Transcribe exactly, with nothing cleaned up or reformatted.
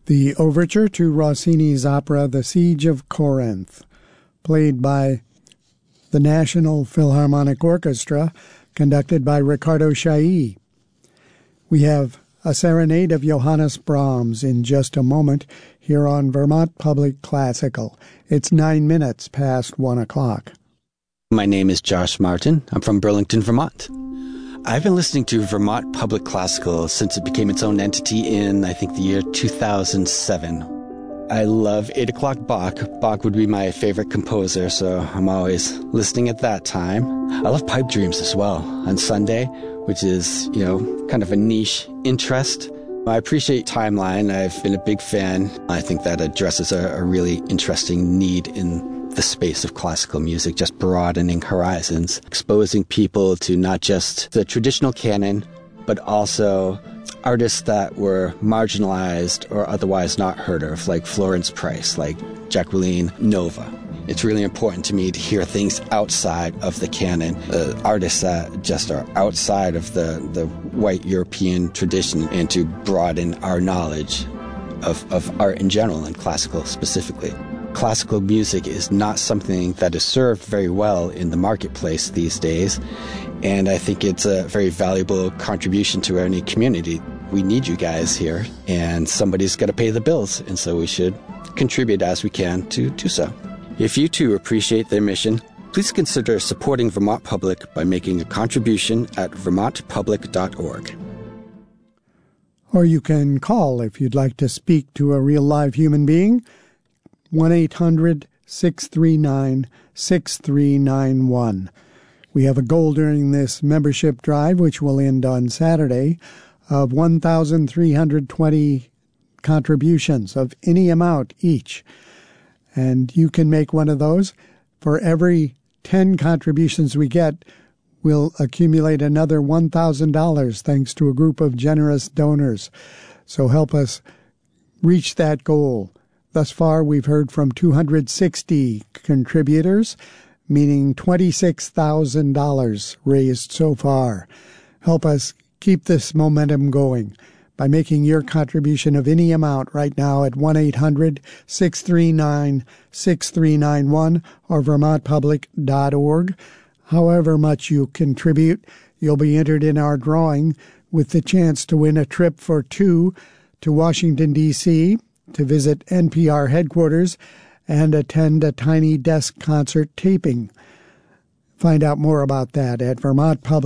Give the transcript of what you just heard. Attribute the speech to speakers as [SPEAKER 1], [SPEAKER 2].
[SPEAKER 1] the overture to Rossini's opera The Siege of Corinth, played by the National Philharmonic Orchestra, conducted by Riccardo Chailly. We have a serenade of Johannes Brahms in just a moment here on Vermont Public Classical. It's nine minutes past one o'clock.
[SPEAKER 2] My name is Josh Martin. I'm from Burlington, Vermont. I've been listening to Vermont Public Classical since it became its own entity in, I think, the year two thousand seven. I love eight o'clock Bach. Bach would be my favorite composer, so I'm always listening at that time. I love Pipe Dreams as well on Sunday, which is, you know, kind of a niche interest. I appreciate Timeline. I've been a big fan. I think that addresses a, a really interesting need in the space of classical music, just broadening horizons, exposing people to not just the traditional canon, but also artists that were marginalized or otherwise not heard of, like Florence Price, like Jacqueline Nova. It's really important to me to hear things outside of the canon, uh, artists that just are outside of the, the white European tradition, and to broaden our knowledge of, of art in general and classical specifically. Classical music is not something that is served very well in the marketplace these days, and I think it's a very valuable contribution to any community. We need you guys here, and somebody's got to pay the bills, and so we should contribute as we can to do so. If you too appreciate their mission, please consider supporting Vermont Public by making a contribution at vermont public dot org.
[SPEAKER 1] Or you can call if you'd like to speak to a real live human being, one eight hundred six three nine six three nine one. We have a goal during this membership drive, which will end on Saturday, of one thousand three hundred twenty contributions of any amount each. And you can make one of those. For every ten contributions we get, we'll accumulate another one thousand dollars thanks to a group of generous donors. So help us reach that goal. Thus far, we've heard from two hundred sixty contributors, meaning twenty-six thousand dollars raised so far. Help us keep this momentum going by making your contribution of any amount right now at one eight hundred six three nine six three nine one or vermont public dot org. However much you contribute, you'll be entered in our drawing with the chance to win a trip for two to Washington, D C, to visit N P R headquarters and attend a Tiny Desk concert taping. Find out more about that at Vermont Public.